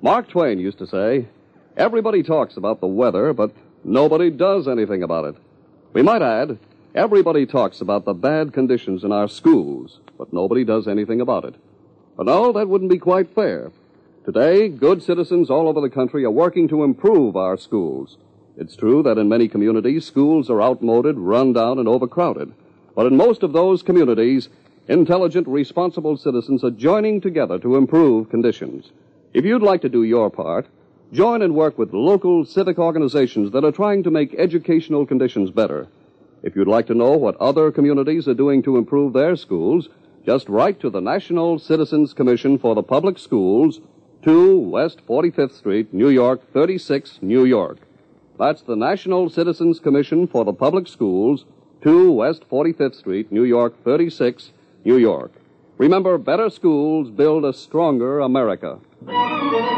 Mark Twain used to say, everybody talks about the weather, but nobody does anything about it. We might add, everybody talks about the bad conditions in our schools, but nobody does anything about it. But no, that wouldn't be quite fair. Today, good citizens all over the country are working to improve our schools. It's true that in many communities, schools are outmoded, run down, and overcrowded. But in most of those communities, intelligent, responsible citizens are joining together to improve conditions. If you'd like to do your part, join and work with local civic organizations that are trying to make educational conditions better. If you'd like to know what other communities are doing to improve their schools, just write to the National Citizens Commission for the Public Schools, 2 West 45th Street, New York, 36, New York. That's the National Citizens Commission for the Public Schools, 2 West 45th Street, New York, 36, New York. Remember, better schools build a stronger America.